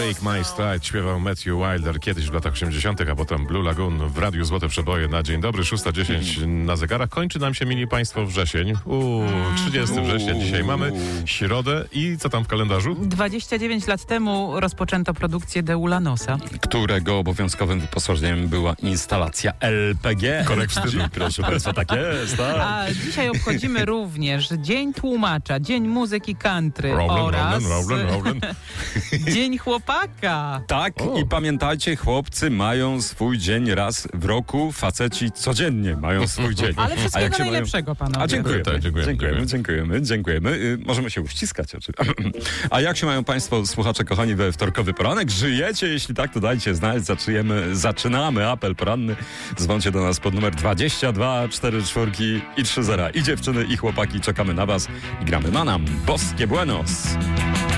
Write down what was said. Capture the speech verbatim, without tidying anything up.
Take My Stride śpiewał Matthew Wilder kiedyś w latach osiemdziesiątych, a potem Blue Lagoon w Radiu Złote Przeboje na dzień dobry, szósta dziesięć na zegarach. Kończy nam się, mili państwo, wrzesień. Uuu, trzydziestego września dzisiaj mamy, środę i co tam w kalendarzu? dwadzieścia dziewięć lat temu rozpoczęto produkcję de Ulanosa, którego obowiązkowym wyposażeniem była instalacja L P G. Korek wstydu. Proszę państwa, tak jest, tak. A dzisiaj obchodzimy również Dzień Tłumacza, Dzień Muzyki Country Rowland, oraz Rowland, Rowland, Rowland. Dzień Chłopaka. Tak, O. i pamiętajcie, chłopcy mają swój dzień raz w roku, faceci codziennie mają swój dzień. Ale A wszystkiego jak się mają- najlepszego, panowie. A dziękujemy, Tak, dziękujemy, dziękujemy, dziękujemy, dziękujemy. Y, możemy się uściskać oczywiście. A jak się mają państwo, słuchacze kochani, we wtorkowy poranek? Żyjecie? Jeśli tak, to dajcie znać. Zaczynamy, zaczynamy apel poranny. Dzwoncie do nas pod numer dwadzieścia dwa cztery cztery i trzy zera. I dziewczyny, i chłopaki, czekamy na was i gramy Manam. Boskie Buenos.